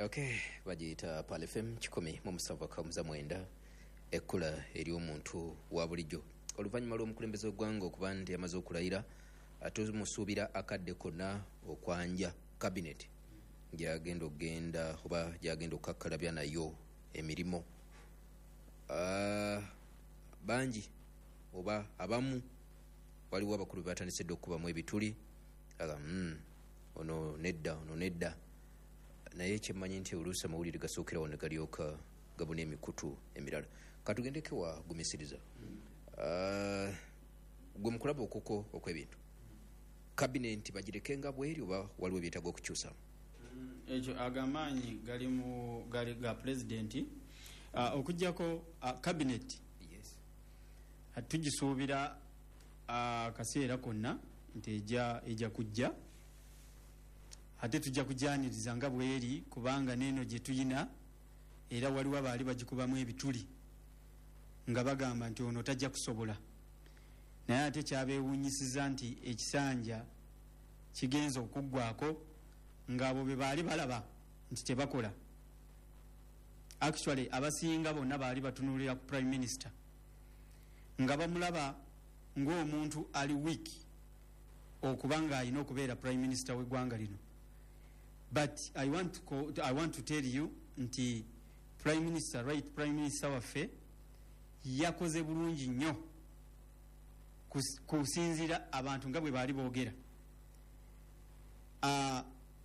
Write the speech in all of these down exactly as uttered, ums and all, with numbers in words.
Okay, bagiyita Pal F M kikumi mu musanvu kamuza mwenda ekkula eri omuntu wa bulijjo oluvannyuma lw'omukulembeze w'eggwanga okuba nti yamaze okulayira atumusuubira akadde konna okwanja cabinet gyagenda okgenda oba gyagenda okukakkalabya nayo emirimu. Uh, bangi oba abamu waliwo abakulu bebatandisedde okukubamu ebituli aga mm, ono nedda ono nedda naye kyemmanyi nti oluusi amawulire gasookerawo ne galyoka gabuna emikutu emirala. Katugendeke wa gumisiriza uh, gwe mukulaba okuko okw'ebintu kabinenti bagirekenga bweri oba waliwo byetaaga okukyusa? Ekyo agamaanyi gali mu gali ga pulezidenti uh, okujjako uh, kabineti yes. uh, tugisuubira akaseera uh, konna nti ejja ejja kujja ate tujja kujaniriza nga bweri kubanga neno gye tuyina era waliwo abaali bagikubamu ebituli nga bagamba nti ono tajja kusobola, naye ate kyabeewuunyisiza nti ekisanja kigenza okuggwako ng'abo be baali balaba nti tebakola. Actually abasinga bonna baali batunuulira ku prime minister nga bamulaba ng'omuntu ali wiiki okuba ng'alina okubeera prime minister w'eggwanga lino. But I want to call, I want to tell you nti prime minister right prime minister waffe yakoze bulungi nnyo kusinzira abantu nga bwe baali boogera. Uh,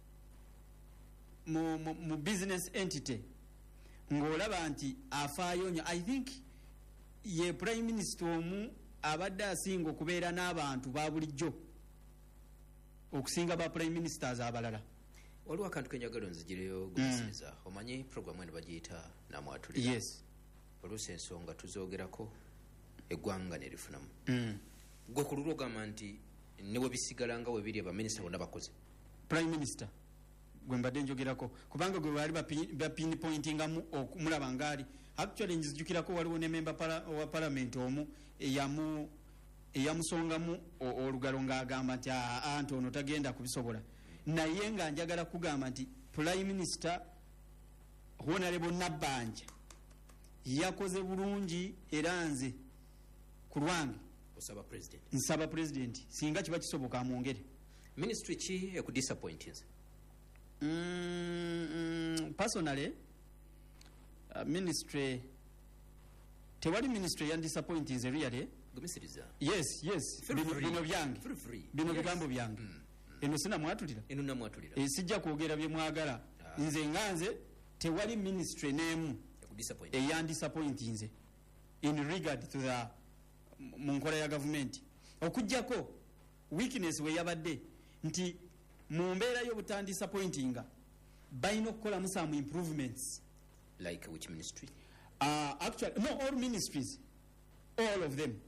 mu, mu, mu business entity ng'olaba nti afaayo nnyo. I think ye prime minister omu abadde asinga okubeera n'abantu ba bulijjo okusinga ba prime ministers abalala. Waliwo akantu kenjagala nzigireyo gumisiriza mm. omanyi programu eno bagiyita namwatulira. Yes. Oluusi ensonga tuzoogerako eggwanga ne lifunamu mm. gwe ku lulwo ogamba nti ne we bisigala nga we biri abaminisita bonna bakoze prime minister gwe mbadde njogerako kubanga gwe baali bapini pointingamu okumulaba ngaali. Actually nzijukirako waliwo ne memba para, wa parliament omu eyamu eyamusongamu olugalo ng'agamba nti anti ono tagenda kubisobola, naye nga njagala kugamba nti prime minister Honorable Nabbanja yakoze bulungi era nze ku lwange osaba president nsaba president singa kiba kisoboka amwongere. Ministry ki eku disappointing? Mm, mm, personally uh, ministry tewali ministry yan disappointing ze really gumisiriza. Yes yes bino bino byange bino bigambo byange mm, mm. Eno sina mwatulira eno na mwatulira e, sijja kwogera bye mwagala ah. Nze nganze tewali ministry nemu eyan disappointing ze in regard to the mu nkola ya government okujjako weakness we yabadde nti mu mbeera y'obutan disappointinga balina okukola musamu improvements. Like which ministry? Uh, actually no, all ministries, all of them.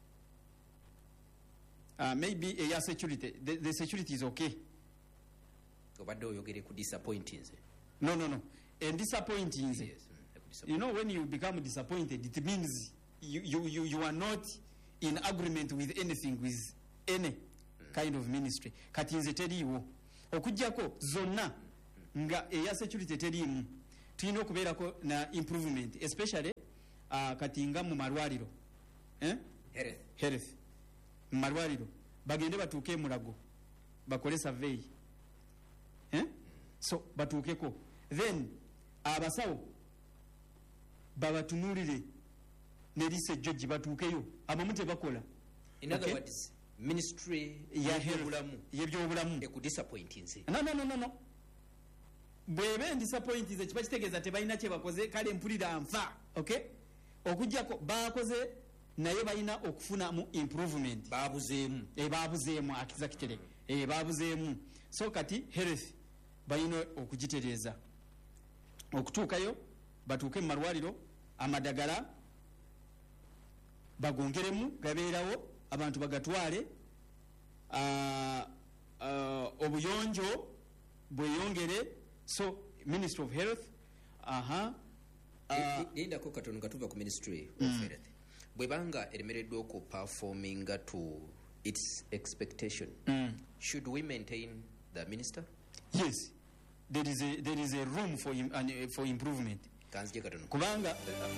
Uh, maybe a uh, security the, the security is okay. Obadde oyogere ku disappointing ze? No no no and disappointing ze yes. You know when you become disappointed it means you you you, you are not in agreement with anything with any mm. kind of ministry. Kati nze teriiwo okujjako zonna nga eya security teriimu tulina okubeerako na improvement especially uh, kati nga mu malwaliro eh? health, health. Mu malwaliro bagende batuuke emulago bakole survey eh? So batuukeko then abasawo babatunulire ne research batuukeyo abamu tebakola. In other okay? words ministry ya health yebyobulamu eku disappointing ze no no no no no bwebe disappointing ze kiba kitegeeza tebalina kye bakoze kale mpulira nfa okay okujjako bakoze naye balina okufuna mu improvement babuzeemu e babuzeemu akiza kitere e babuzeemu so kati health balina okugitereeza okutuukayo batuuke mu malwaliro amadagala bagongeremu gabeerawo abantu bagatwale uh, uh, obuyonjo bweyongere. So Ministry of Health aha uh, nindako katono katuva ku Ministry of mm. Health bwebanga eremereddwa oku performinga to its expectation mm. should we maintain the minister? Yes there is a, there is a room for, im, uh, for improvement kanzije katono kubanga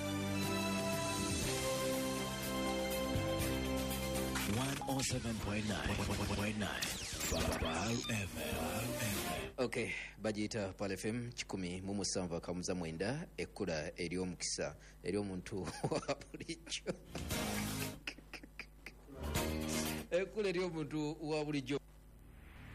one oh seven point nine F M. Okay, bagiyita Pal F M kikumi mu musanvu akamuza mwenda ekkula ery'omukisa ery'omuntu wa bulijjo ekkula ery'omuntu wa bulijjo